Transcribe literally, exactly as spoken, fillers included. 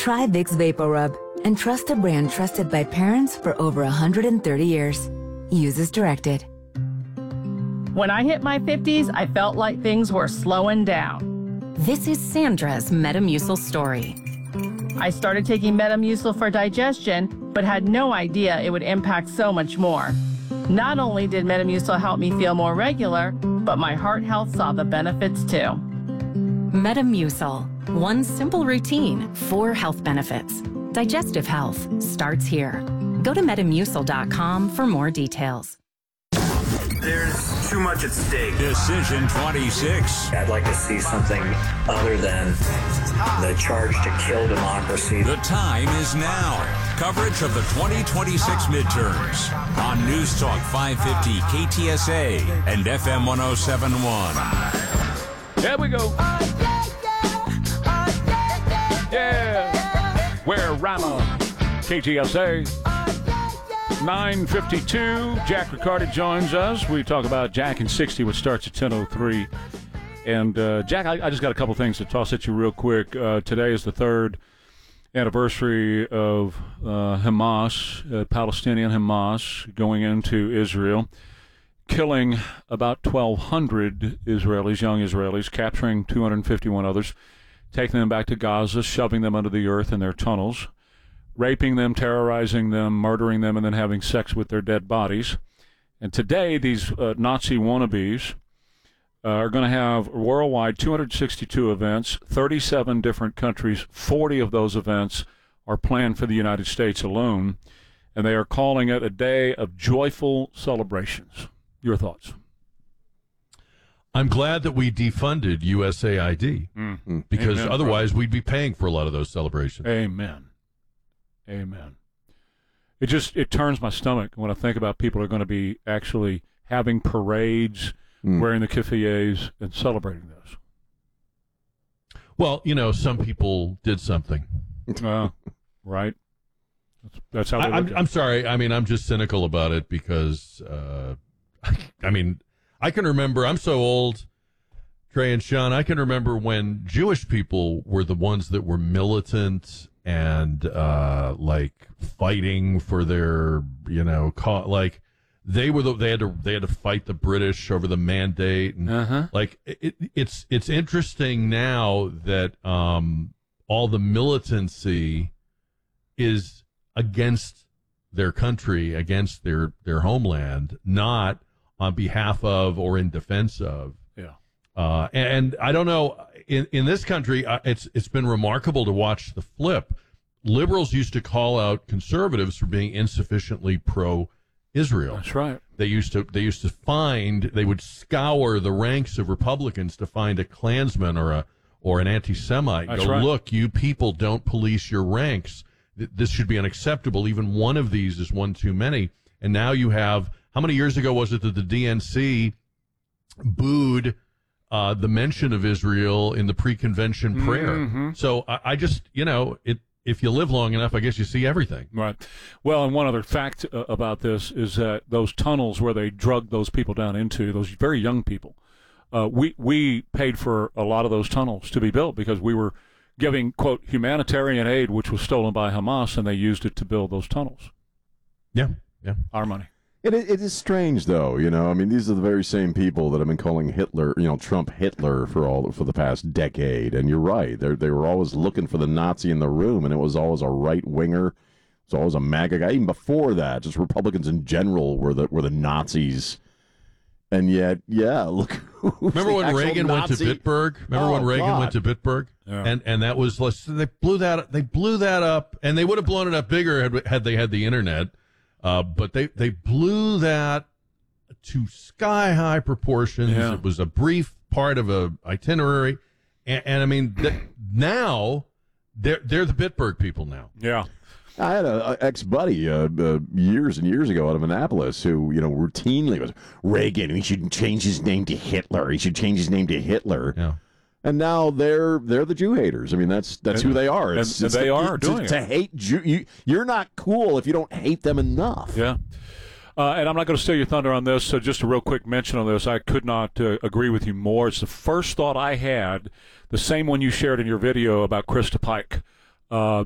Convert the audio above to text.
Try Vicks VapoRub and trust a brand trusted by parents for over one hundred thirty years. Use as directed. When I hit my fifties, I felt like things were slowing down. This is Sandra's Metamucil story. I started taking Metamucil for digestion, but had no idea it would impact so much more. Not only did Metamucil help me feel more regular, but my heart health saw the benefits too. Metamucil. One simple routine, four health benefits. Digestive health starts here. Go to metamucil dot com for more details. There's too much at stake. Decision twenty-six. I'd like to see something other than the charge to kill democracy. The time is now. Coverage of the twenty twenty-six midterms on News Talk five fifty K T S A and F M one oh seven point one. There we go. Yeah. Where Rama, K T S A. nine fifty-two. Jack Riccardi joins us. We talk about Jack in sixty, which starts at ten oh three. And, uh, Jack, I, I just got a couple things to toss at you real quick. Uh, today is the third anniversary of uh, Hamas, uh, Palestinian Hamas, going into Israel, killing about twelve hundred Israelis, young Israelis, capturing two hundred fifty-one others, taking them back to Gaza, shoving them under the earth in their tunnels, raping them, terrorizing them, murdering them, and then having sex with their dead bodies. And today, these uh, Nazi wannabes uh, are going to have worldwide two hundred sixty-two events, thirty-seven different countries. forty of those events are planned for the United States alone, and they are calling it a day of joyful celebrations. Your thoughts? I'm glad that we defunded U S A I D, mm-hmm. because Amen, otherwise brother. we'd be paying for a lot of those celebrations. Amen. Amen. It just, it turns my stomach when I think about people who are going to be actually having parades, mm. wearing the keffiyehs, and celebrating this. Well, you know, some people did something. Uh, right. That's, that's how they I, look I'm, at I'm it. sorry. I mean, I'm just cynical about it because, uh, I mean, I can remember, I'm so old, Trey and Sean, I can remember when Jewish people were the ones that were militant and uh, like fighting for their, you know, ca- like they were the, they had to they had to fight the British over the mandate, and uh-huh. like it, it's it's interesting now that um, all the militancy is against their country, against their their homeland, not on behalf of or in defense of. Yeah. Uh, and, and I don't know, in, in this country, uh, it's it's been remarkable to watch the flip. Liberals used to call out conservatives for being insufficiently pro-Israel. That's right. They used to they used to find, they would scour the ranks of Republicans to find a Klansman or a or an anti-Semite. That's Go, right. Look, you people don't police your ranks. Th- This should be unacceptable. Even one of these is one too many. And now you have, how many years ago was it that the D N C booed uh, the mention of Israel in the pre-convention prayer? Mm-hmm. So I, I just, you know, it. If you live long enough, I guess you see everything. Right. Well, and one other fact uh, about this is that those tunnels where they drug those people down into, those very young people, uh, we we paid for a lot of those tunnels to be built because we were giving, quote, humanitarian aid, which was stolen by Hamas, and they used it to build those tunnels. Yeah, yeah. Our money. It, it is strange, though, you know. I mean, these are the very same people that have been calling Hitler, you know, Trump Hitler for all for the past decade. And you're right; they they were always looking for the Nazi in the room, and it was always a right winger. It was always a MAGA guy. Even before that, just Republicans in general were the were the Nazis. And yet, yeah, look. Remember when Reagan Nazi? went to Bitburg? Remember oh, when Reagan God. went to Bitburg? Yeah. And and that was they blew that they blew that up, and they would have blown it up bigger had had they had the internet. Uh, but they, they blew that to sky-high proportions. Yeah. It was a brief part of a itinerary. And, and I mean, th- now, they're, they're the Bitburg people now. Yeah. I had an ex-buddy uh, uh, years and years ago out of Annapolis who, you know, routinely was, Reagan, he should change his name to Hitler. He should change his name to Hitler. Yeah. And now they're they're the Jew haters. I mean, that's that's and, who they are. It's, and it's they the, are to, doing to it. hate Jew. You, you're not cool if you don't hate them enough. Yeah. Uh, and I'm not going to steal your thunder on this, so just a real quick mention on this. I could not uh, agree with you more. It's the first thought I had, the same one you shared in your video about Krista Pike. Uh,